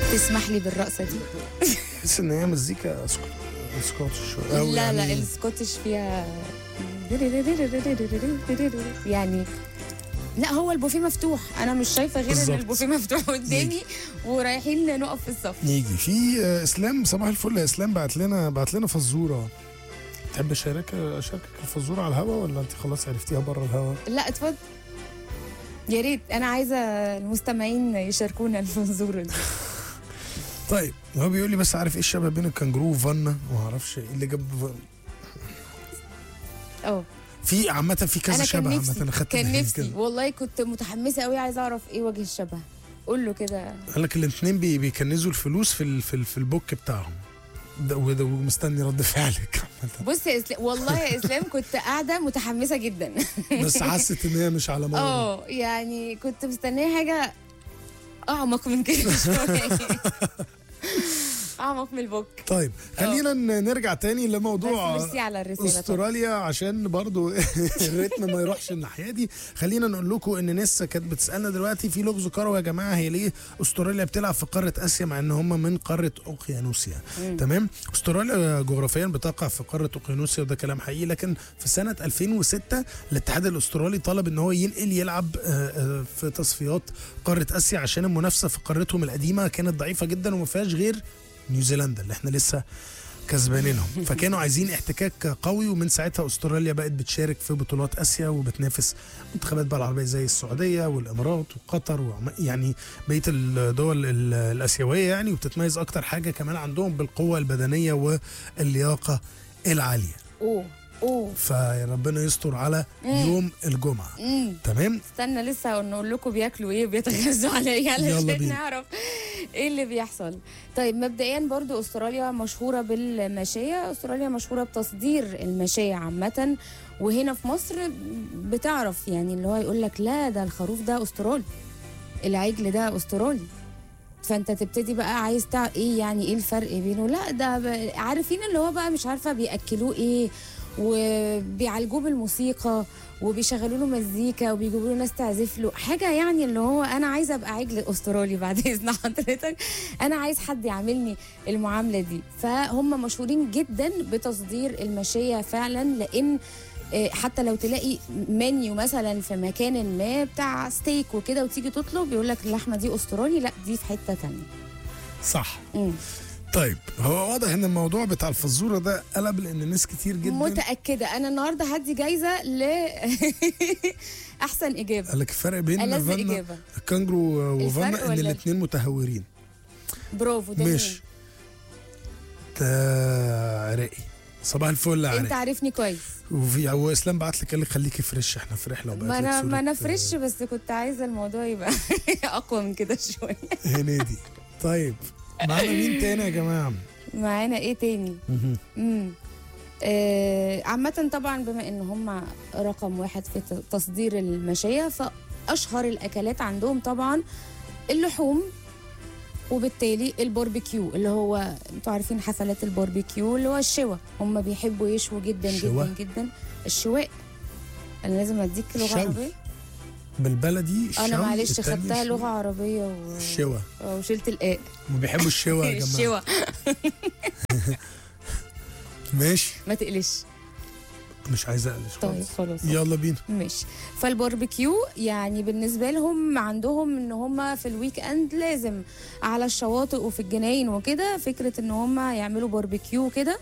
تسمح لي بالرقصه دي؟ تحس ان هي مزيكا سكوتش لا يعني لا السكوتش فيها يعني لا هو البوفيه مفتوح، انا مش شايفه غير بالزبط. ان البوفيه مفتوح قدامي ورايحين نقف في الصف. نيجي في اسلام. صباح الفل يا اسلام. بعت لنا فزوره. تحب اشاركك الفزوره على الهوا ولا انت خلاص عرفتيها بره الهوا؟ لا اتفضل يا ريت، انا عايزه المستمعين يشاركونا الفزوره دي. طيب هو بيقول لي بس عارف ايه الشبه بين الكنجرو وفانا؟ ما اعرفش ايه اللي جاب في عامه في كذا شبه عامه. انا خدت كان نفسي والله كنت متحمسه قوي عايزه اعرف ايه وجه الشبه. قول له كده. قال لك الاثنين بيكنزوا الفلوس في البوك بتاعهم وده ومستني رد فعلك. بص يا اسلام والله يا اسلام كنت قاعده متحمسه جدا بس حست ان هي مش على موضوع. يعني كنت مستنيه حاجه اعمق من كده شويه. اعمق من البوك. طيب خلينا نرجع تاني لموضوع استراليا عشان برضو الريتم ما يروحش الناحيه دي. خلينا نقول لكم ان ناس كانت بتسالنا دلوقتي في لغز كروي يا جماعه، هي ليه استراليا بتلعب في قاره اسيا مع ان هم من قاره اوقيانوسيا؟ تمام. استراليا جغرافيا بتقع في قاره اوقيانوسيا وده كلام حقيقي، لكن في سنه 2006 الاتحاد الاسترالي طلب ان هو يلعب في تصفيات قاره اسيا عشان المنافسه في قارتهم القديمه كانت ضعيفه جدا وما فيهاش غير نيوزيلندا اللي احنا لسه كسبانينهم، فكانوا عايزين احتكاك قوي، ومن ساعتها استراليا بقت بتشارك في بطولات اسيا وبتنافس منتخبات بقى العربيه زي السعوديه والامارات وقطر يعني بقيه الدول الاسيويه يعني، وبتتميز اكتر حاجه كمان عندهم بالقوه البدنيه واللياقه العاليه. فربنا يستر على يوم الجمعه. تمام. استنى لسه نقول لكم بياكلوا ايه وبيتغذوا على ايه علشان نعرف ايه اللي بيحصل. طيب مبدئيا برضو استراليا مشهوره بالماشيه، استراليا مشهوره بتصدير الماشيه عامه، وهنا في مصر بتعرف يعني اللي هو يقول لك لا ده الخروف ده استرالي، العجل ده استرالي، فانت تبتدي بقى عايز تعرف ايه يعني ايه الفرق بينه. لا ده عارفين اللي هو بقى مش عارفه بياكلوه ايه وبيعالجوه بالموسيقى وبيشغلوا له مزيكا وبيجيبوا له ناس تعزف له حاجه، يعني اللي هو انا عايزه ابقى عجل استرالي بعد اذن حضرتك، انا عايز حد يعاملني المعامله دي. فهم مشهورين جدا بتصدير الماشيه فعلا، لان حتى لو تلاقي منيو مثلا في مكان ما بتاع ستيك وكده وتيجي تطلب يقول لك اللحمه دي استرالي، لا دي في حته ثانيه. صح. طيب هو واضح ان الموضوع بتاع الفزوره ده قلب، لان ناس كتير جدا متاكده انا النهارده هدي جايزه ل احسن اجابه. قال لك الفرق بين الكانجرو وفانا ان الاثنين متهورين. برافو. ده مش ده عراقي. صباح الفل يا عراقي. انت عارفني كويس. هو اسلام بعت لك قال لك خليكي فريش، احنا فرح لو بقى ما انا فريش، بس كنت عايزه الموضوع يبقى اقوى من كده شويه. هنيدي. طيب معانا مين تاني يا جماعه؟ معانا ايه تاني؟ عامة طبعا بما ان هم رقم واحد في تصدير الماشية، فاشهر الاكلات عندهم طبعا اللحوم، وبالتالي الباربيكيو اللي هو انتوا عارفين حفلات الباربيكيو اللي هو الشوا، هم بيحبوا يشوا جدا جدا جدا. الشواء انا لازم اديك لغة عربية بالبلدي. انا معلش خدتها لغه عربيه الشوا وشلت الاء. وبيحبوا الشوا يا جماعه. الشوا. ماشي ما تقلش. مش عايزه اقلش. طيب خلاص يلا بينا. ماشي. فالباربيكيو يعني بالنسبه لهم عندهم ان هم في الويك اند لازم على الشواطئ وفي الجناين وكده فكره ان هم يعملوا باربيكيو كده،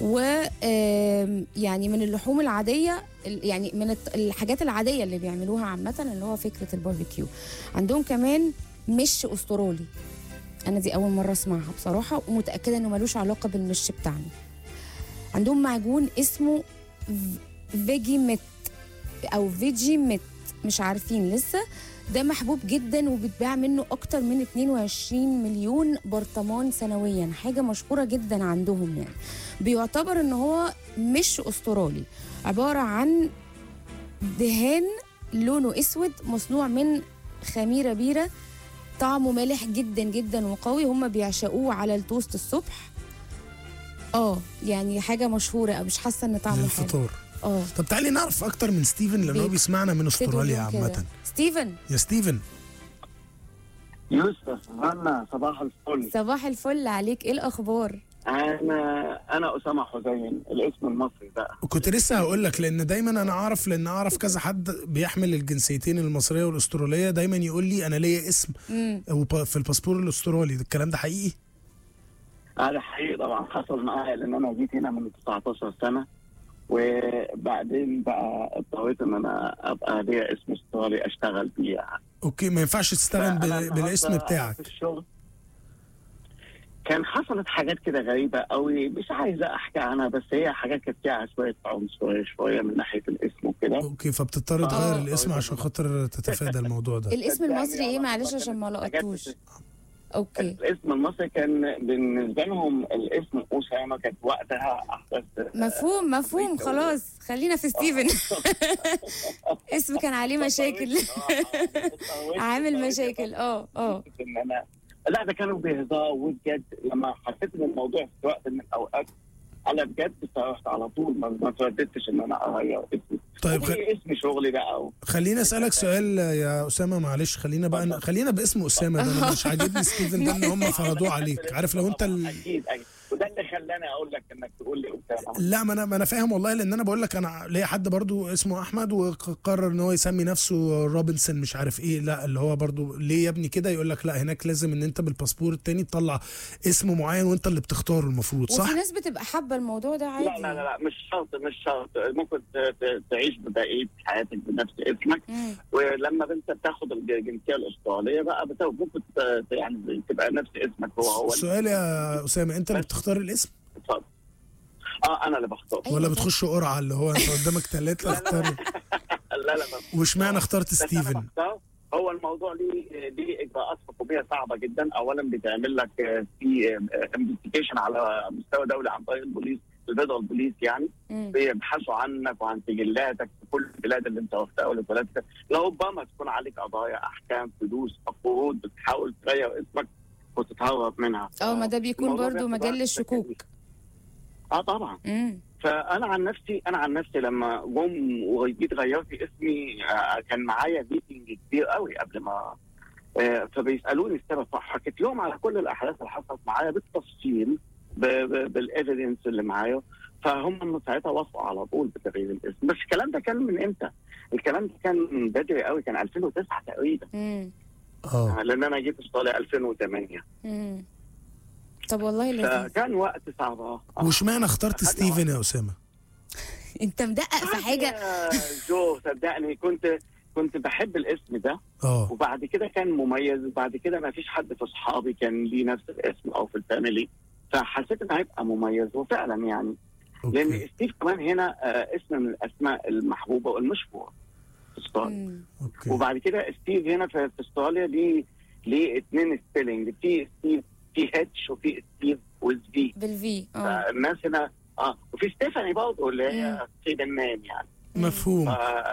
ويعني من اللحوم العاديه يعني من الحاجات العاديه اللي بيعملوها عامه اللي هو فكره الباربيكيو. عندهم كمان مش استرالي، انا دي اول مره اسمعها بصراحه، ومتاكده انه ملوش علاقه بالمش بتاعنا. عندهم معجون اسمه فيجي ميت او فيجي ميت، مش عارفين لسه. ده محبوب جدا وبتباع منه اكتر من 22 مليون برطمان سنويا، حاجه مشهوره جدا عندهم. يعني بيعتبر ان هو مش استرالي، عباره عن دهان لونه اسود مصنوع من خميره بيره، طعمه مالح جدا جدا وقوي، هم بيعشقوه على التوست الصبح. يعني حاجه مشهوره، مش حاسه ان طعمه حلو. طب تعالي نعرف اكتر من ستيفن لانه بيسمعنا من استراليا عامه. ستيفن. يا ستيفن. يوسف رنا، صباح الفل. صباح الفل عليك، ايه الاخبار؟ انا اسامه حسين، الاسم المصري بقى. كنت لسه هقول لك، لان دايما انا اعرف كذا حد بيحمل الجنسيتين المصريه والاستراليه، دايما يقول لي انا ليا اسم في الباسبور الاسترالي. الكلام ده حقيقي؟ هذا حقيقي طبعا، حصل معايا لان انا جيت هنا من 19 سنه، وبعدين بقى اضطريت ان انا ابقى ليا اسم استرالي اشتغل بيه يعني. اوكي، ما ينفعش تستخدم بالاسم بتاعك؟ في الشغل كان حصلت حاجات كده غريبه قوي، مش عايزه احكي عنها، بس هي حاجات كانت فيها شويه عنف شويه من ناحيه الاسم وكده. اوكي، فبتضطر تغير الاسم عشان خاطر تتفادى الموضوع ده. الاسم المصري ايه معلش عشان ما لقطوش؟ اوكي. الاسم المصري كان بالنسبه لهم الاسم اسامه، كانت وقتها احدث. مفهوم خلاص، خلينا في ستيفن. اسم كان عليه مشاكل. عامل مشاكل. ان انا لا، ده كانوا بهزار وبجد. لما حسيت ان الموضوع في وقت من الاوقات انا بجد رحت على طول، ما ترددتش ان انا اغير اسمي. طيب اسم شغلي بقى خليني اسالك سؤال يا اسامه، معلش. خلينا باسم اسامه ده. انا مش عاجبني ستيفن ده ان هم فرضوه عليك. عارف لو انت اكيد وده اللي خلاني اقول لك انك تقول لي اسامه. لا، ما انا فاهم والله، لان انا بقول لك انا ليا حد برضو اسمه احمد وقرر ان هو يسمي نفسه روبنسون مش عارف ايه. لا، اللي هو برضو ليه يا ابني كده؟ يقول لك لا، هناك لازم ان انت بالباسبور التاني تطلع اسم معين وانت اللي بتختاره المفروض، صح؟ وفي ناس بتبقى حابه الموضوع ده عادي. لا، مش شرط. ممكن تعيش بقيه حياتك بنفس اسمك. ولما انت بتاخد الجنسيه الاستراليه بقى ممكن يعني تبقى نفس اسمك هو. السؤال يا اسامه، انت اللي بتختار الاسم؟ اتفضل. انا اللي بختار. ولا بتخش قرعه اللي هو انت قدامك ثلاثه اختار؟ لا. واشمعنى اخترت ستيفن؟ هو الموضوع ليه اجراءات حكوميه صعبه جدا. اولا بتعمل لك في انفستيجيشن على مستوى دولي عن طريق البوليس، الفيدرال بوليس يعني. بيبحثوا عنك وعن سجلاتك في كل البلاد اللي انت رحتها والبلاد لربما تكون عليك قضايا، احكام، فلوس، قروض بتحاول تغير اسمك وتتهرب منها. ما ده بيكون برضو مجال للشكوك. طبعا. فانا عن نفسي لما جم وجيت غيرت اسمي كان معايا ميتنج كبير قوي قبل ما فبيسالوني السبب، فحكيت لهم على كل الاحداث اللي حصلت معايا بالتفصيل بالايفيدنس اللي معايا. فهم من ساعتها وافقوا على طول بتغيير الاسم. بس الكلام ده كان من امتى؟ الكلام ده كان بدري قوي، كان 2009 تقريبا. لان انا جيت استراليا 2008. طب والله لذيذ. فكان وقت صعب. واشمعنى اخترت ستيفن يا اسامه؟ انت مدقق في حاجه؟ جو صدقني كنت بحب الاسم ده. وبعد كده كان مميز، وبعد كده ما فيش حد في اصحابي كان ليه نفس الاسم او في الفاميلي، فحسيت انه هيبقى مميز. وفعلا يعني لان ستيف كمان هنا اسم من الاسماء المحبوبه والمشهوره في استراليا. وبعد كده ستيف هنا في استراليا ليه 2 سبيلنج، في ستيف في اتش وفي ستيف والفي بالفي. الناس هنا وفي ستيفاني برضه اللي هي ستيفن مان يعني. مفهوم.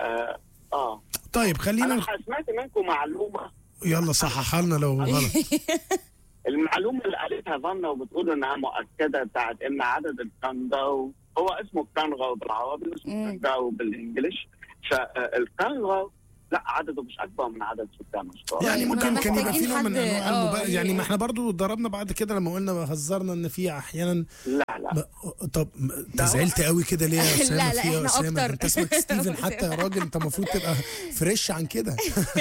طيب خلينا. انا سمعت منكم معلومه، يلا صححها لنا لو غلط. المعلومه اللي قالتها ظنه وبتقول انها مؤكده، بتاعت ان عدد الكانغارو هو اسمه كانغارو بالعربي واسمه كانغارو بالانجلش. فالكانغارو لا، عدده مش اكبر من عدد سكان استراليا. يعني ممكن كان يبقى في نوع من انواع يعني ما احنا برضو ضربنا بعد كده لما قلنا هزرنا ان في احيانا. لا. طب انت زعلت قوي كده ليه يا اسامه؟ لا يا اسامه انت اسمك ستيفن حتى يا راجل، انت المفروض تبقى فريش عن كده.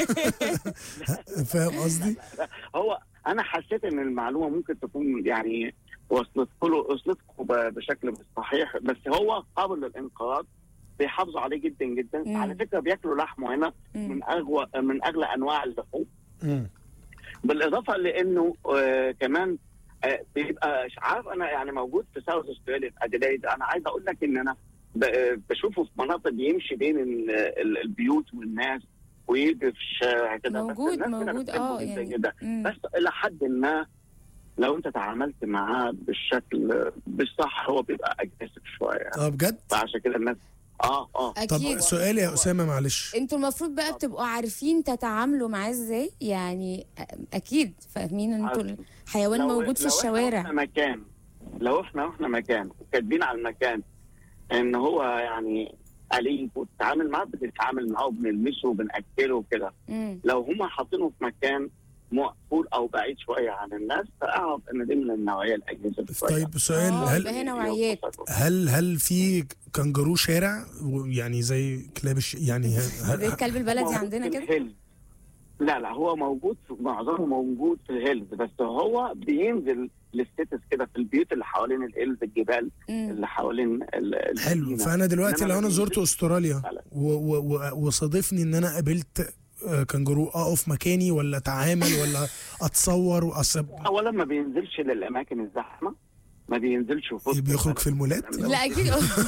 فاهم قصدي؟ هو انا حسيت ان المعلومه ممكن تكون يعني وصلتكم بشكل مش صحيح، بس هو قابل للانقراض، بيحافظوا عليه جدا جدا. على فكره بياكلوا لحمه هنا من اغلى انواع اللحوم. بالاضافه لانه كمان بيبقى عارف. انا يعني موجود في ساوث استراليا في اديلايد. انا عايز اقول لك ان انا بشوفه في مناطق بيمشي بين البيوت والناس ويجري في الشارع كده. موجود يعني جدا. بس الى حد ما لو انت تعاملت معاه بالشكل بالصح هو بيبقى اجريسيف شويه. بجد؟ فعشان كده الناس طب سؤالي يا اسامه معلش، انتوا المفروض بقى بتبقوا عارفين تتعاملوا معاه ازاي يعني. اكيد فاهمين انتوا الحيوان موجود في الشوارع. لو احنا مكان وكاتبين على المكان ان هو يعني أليف وتتعامل معاه، بنتعامل معاه وبنلمسه وبنأكله وكده. لو هم حاطينه في مكان مقفول او بعيد شويه عن الناس، فاعرف ان دي من النوعيه الاجهزه. طيب سؤال، هل نوعيات هل في كنجارو شارع يعني زي كلاب يعني زي الكلب البلدي عندنا كده؟ لا هو موجود، معظمه موجود في الهيلز، بس هو بينزل للستاتس كده في البيوت اللي حوالين الهيلز، الجبال اللي حوالين حلو. فانا دلوقتي لو انا زرت استراليا وصادفني ان انا قابلت كنجارو، اقف مكاني ولا اتعامل ولا اتصور واصب؟ اولا ما بينزلش للاماكن الزحمه، ما بينزلش وفوق، بيخرج في المولات. لا اكيد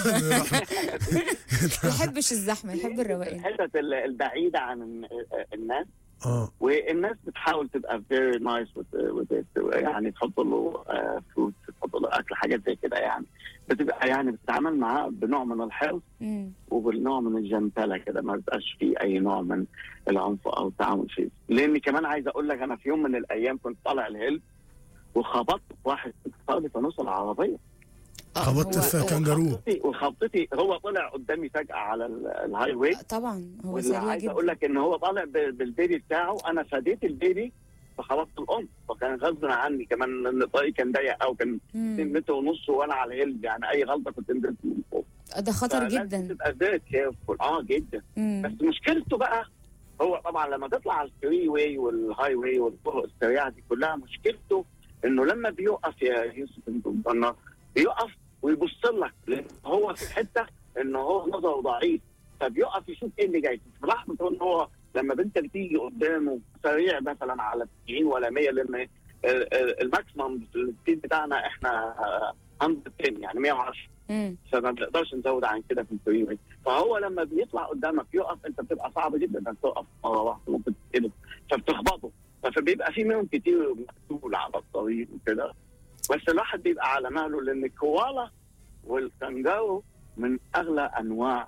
ما يحبش الزحمه، يحب الروقان، الحتت البعيده عن الناس. والناس بتحاول تبقى very nice يعني تحط له فروت، تحط له اكل، حاجات زي كده يعني، بتبقى يعني بتتعامل معاه بنوع من الحرص وبالنوع من الجنتله كده، ما بيبقاش فيه اي نوع من العنف او التعامل فيه. لاني كمان عايز اقول لك، انا في يوم من الايام كنت طالع الهيل وخبطت واحد صار في نص العربيه. خبطت في كنجارو وخبطتي هو طلع قدامي فجأة على الهاي واي. طبعا هو سريع جدا. عايز اقول لك ان هو طالع بالبيبي بتاعه، انا فديت البيبي فخبطت الام، فكان غصب عني كمان ان الطريق كان ضيق او كان 2 متر ونص وانا على الهيل، يعني اي غلطه كنت نزلت من فوق. ده خطر جدا. تبقى فيري كيرفول جدا. بس مشكلته بقى هو طبعا لما تطلع على الفري واي والهاي واي والطرق السريعه دي كلها، مشكلته انه لما بيوقف يا يوسف بيوقف ويبص لك، لان هو في حته ان هو نظره ضعيف، فبيقف يشوف ايه اللي جاي. في لحظه ان هو لما بنت بتيجي قدامه سريع مثلا على 90 ولا 100، لان الماكسيمم في السبيد بتاعنا احنا 110 يعني 110، فما بنقدرش نزود عن كده في الفري واي. فهو لما بيطلع قدامك يقف، انت بتبقى صعب جدا انك تقف مره واحده، ممكن تتقلب فبتخبطه، فبيبقى في منهم كتير مقتول على الطريق وكده. بس الواحد بيبقى على مهله، لان الكوالا والكنجارو من اغلى انواع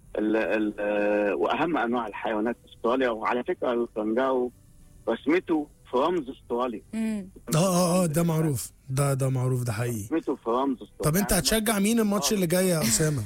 واهم انواع الحيوانات في استراليا. وعلى فكره الكنجارو رسمته في رمز استرالي. ده معروف، ده معروف، ده حقيقي. رسمته في رمز استرالي. طب انت هتشجع مين الماتش اللي جاي يا اسامه؟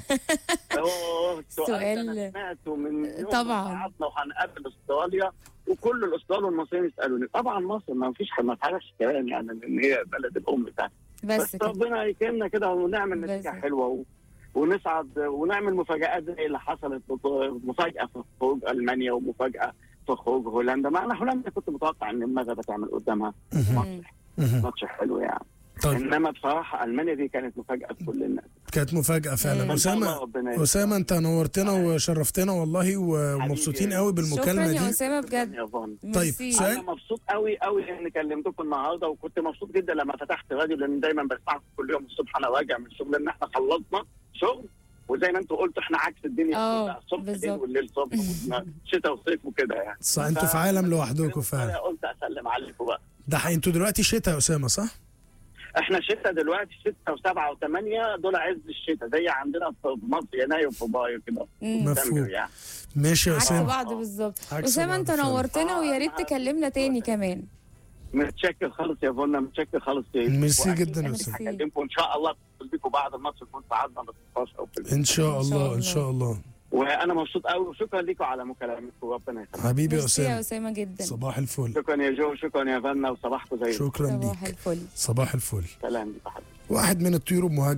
سؤال سمعته من يوم طبعا وهنقابل استراليا، وكل الاسترال والمصريين يسالوني. طبعا مصر ما فيش ما تعرفش كلام يعني، لان هي بلد الام بتاعتنا. بس ربنا يكرمنا كده ونعمل نتيجه حلوه ونسعد ونعمل مفاجآت زي اللي حصلت، مفاجاه في خروج المانيا ومفاجاه في خروج هولندا. مع ان هولندا كنت متوقع ان المغرب تعمل قدامها ماتش حلو يعني. طيب. انما بصراحه المانيا دي كانت مفاجاه لكل الناس، كانت مفاجاه فعلا. اسامه انت نورتنا وشرفتنا والله، ومبسوطين قوي بالمكالمه دي. شكرا يا اسامه بجد. طيب سؤال، انا مبسوط قوي ان كلمتكم النهارده، وكنت مبسوط جدا لما فتحت راديو، لان دايما بسمعكم كل يوم الصبح انا راجع من الشغل، لان احنا خلصنا شغل، وزي ما انتوا قلتوا احنا عكس الدنيا، الصبح ليل والليل صبح، شتاء وصيف وكده يعني. صح، انتوا في عالم لوحدكم فعلا. قلت اسلم عليكم بقى. ده حقيقي. انتوا دلوقتي شتاء يا اسامه صح؟ احنا شتاء دلوقتي، 6 و7 و8 دول عز الشتاء، زي عندنا في مصر يناير وفبراير كده. مفهوم يعني. ماشي يا اسامه. عكس بعض بالظبط. اسامه انت نورتنا، ويا ريت تكلمنا تاني كمان. متشكر خالص يا فندم، متشكر خالص يا ميرسي جدا يا اسامه. هكلمكم ان شاء الله، اتصل بيكم بعد الماتش نكون صعدنا ل 16 او كده ان شاء الله. ان شاء الله. وانا مبسوط قوي، وشكرا لكم على مكالمتكم، ربنا يخليك حبيبي يا اسامه. يا اسامه جدا. صباح الفل. شكرا يا جو، شكرا يا فنا، وصباحكم زي شكرا ليك. صباح الفل. صباح الفل. سلام لك يا حبيبي. واحد من الطيور المهاجرة